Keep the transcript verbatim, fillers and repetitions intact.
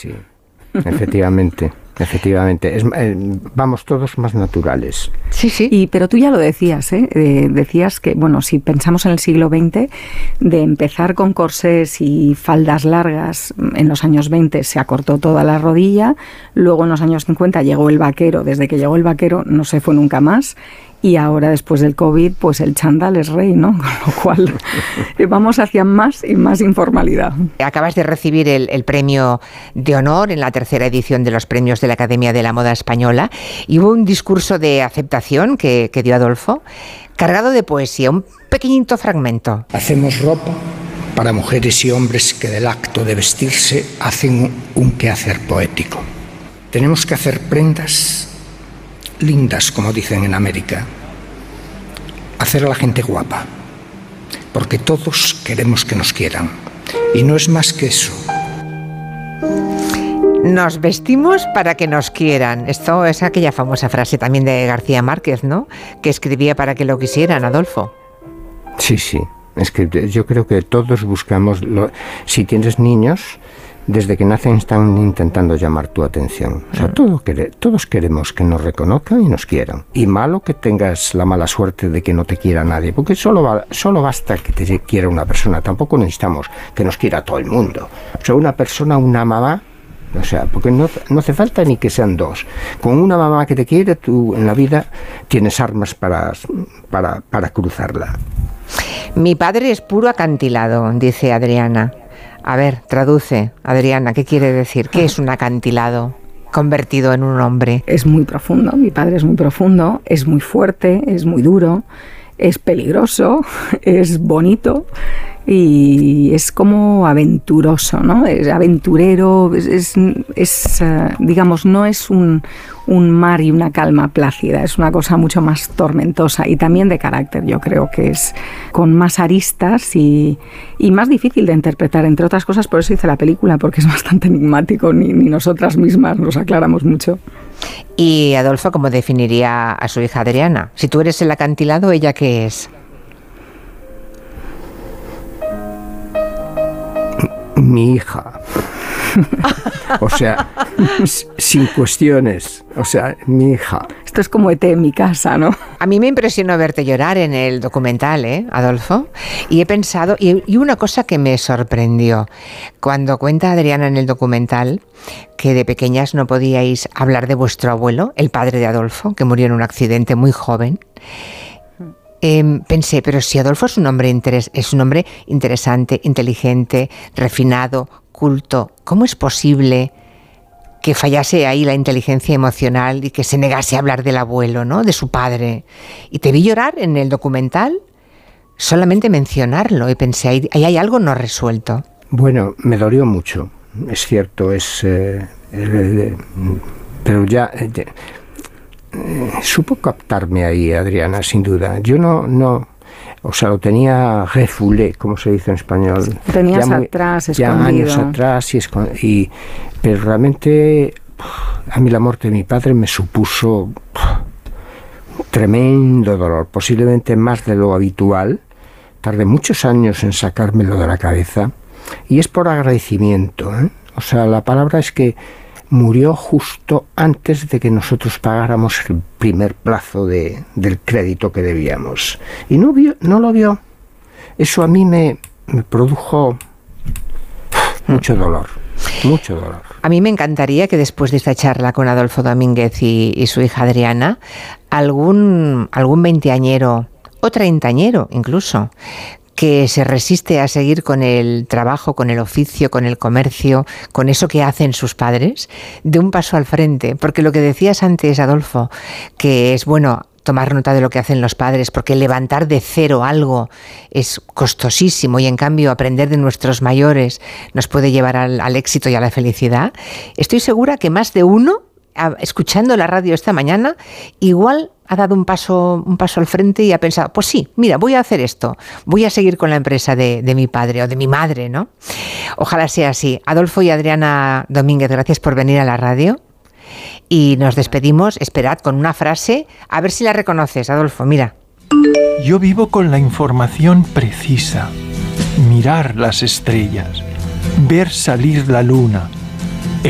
sí, efectivamente. Efectivamente, es, eh, vamos todos más naturales. Sí, sí. Y, pero tú ya lo decías, ¿eh? Eh, decías que, bueno, si pensamos en el siglo veinte, de empezar con corsés y faldas largas, en los años veinte se acortó toda la rodilla, luego en los años cincuenta llegó el vaquero, desde que llegó el vaquero no se fue nunca más, y ahora después del COVID, pues el chándal es rey, ¿no? Con lo cual vamos hacia más y más informalidad. Acabas de recibir el, el premio de honor en la tercera edición de los premios de la Academia de la Moda Española, y hubo un discurso de aceptación que, que dio Adolfo, cargado de poesía, un pequeñito fragmento. Hacemos ropa para mujeres y hombres que del acto de vestirse hacen un quehacer poético. Tenemos que hacer prendas lindas, como dicen en América, hacer a la gente guapa, porque todos queremos que nos quieran, y no es más que eso. Nos vestimos para que nos quieran. Esto es aquella famosa frase también de García Márquez, ¿no? Que escribía para que lo quisieran, Adolfo. Sí, sí. Es que yo creo que todos buscamos, lo, si tienes niños, desde que nacen están intentando llamar tu atención. O sea, todo, todos queremos que nos reconozcan y nos quieran. Y malo que tengas la mala suerte de que no te quiera nadie, porque solo, va, solo basta que te quiera una persona. Tampoco necesitamos que nos quiera todo el mundo. O sea, una persona, una mamá, o sea, porque no, no hace falta ni que sean dos. Con una mamá que te quiere, tú en la vida tienes armas para, para, para cruzarla. Mi padre es puro acantilado, dice Adriana. A ver, traduce, Adriana, ¿qué quiere decir? ¿Qué es un acantilado convertido en un hombre? Es muy profundo, mi padre es muy profundo, es muy fuerte, es muy duro, es peligroso, es bonito y es como aventuroso, ¿no? Es aventurero, es, es, es uh, digamos, no es un, un mar y una calma plácida, es una cosa mucho más tormentosa y también de carácter. Yo creo que es con más aristas y, y más difícil de interpretar, entre otras cosas, por eso hice la película, porque es bastante enigmático, ni, ni nosotras mismas nos aclaramos mucho. Y Adolfo, ¿cómo definiría a su hija Adriana? Si tú eres el acantilado, ¿ella qué es? Mi hija. O sea, sin cuestiones. O sea, mi hija. Esto es como E T en mi casa, ¿no? A mí me impresionó verte llorar en el documental, ¿eh, Adolfo? Y he pensado, y, y una cosa que me sorprendió, cuando cuenta Adriana en el documental que de pequeñas no podíais hablar de vuestro abuelo, el padre de Adolfo, que murió en un accidente muy joven. Eh, pensé, pero si Adolfo es un hombre interes- es un hombre interesante, inteligente, refinado, culto, ¿cómo es posible que fallase ahí la inteligencia emocional y que se negase a hablar del abuelo, ¿no? De su padre? Y te vi llorar en el documental, solamente mencionarlo, y pensé, ahí, ahí hay algo no resuelto. Bueno, me dolió mucho, es cierto, es... Eh, eh, pero ya... Eh, Eh, supo captarme ahí, Adriana, sin duda. Yo no, no, o sea, lo tenía refoulé, como se dice en español. Tenías ya muy, atrás, escondido. Ya años atrás, y, escond- y pero realmente a mí la muerte de mi padre me supuso un tremendo dolor, posiblemente más de lo habitual. Tardé muchos años en sacármelo de la cabeza, y es por agradecimiento, ¿eh? O sea, la palabra es que murió justo antes de que nosotros pagáramos el primer plazo de, del crédito que debíamos. Y no, vio, no lo vio. Eso a mí me, me produjo mucho dolor, mucho dolor. A mí me encantaría que después de esta charla con Adolfo Domínguez y, y su hija Adriana, algún, algún veinteañero o treintañero incluso, que se resiste a seguir con el trabajo, con el oficio, con el comercio, con eso que hacen sus padres, de un paso al frente. Porque lo que decías antes, Adolfo, que es bueno tomar nota de lo que hacen los padres, porque levantar de cero algo es costosísimo y en cambio aprender de nuestros mayores nos puede llevar al, al éxito y a la felicidad. Estoy segura que más de uno, escuchando la radio esta mañana, igual ha dado un paso, un paso al frente y ha pensado, pues sí, mira, voy a hacer esto, voy a seguir con la empresa de, de mi padre o de mi madre, ¿no? Ojalá sea así. Adolfo y Adriana Domínguez, gracias por venir a la radio y nos despedimos, esperad, con una frase, a ver si la reconoces, Adolfo, mira. Yo vivo con la información precisa, mirar las estrellas, ver salir la luna,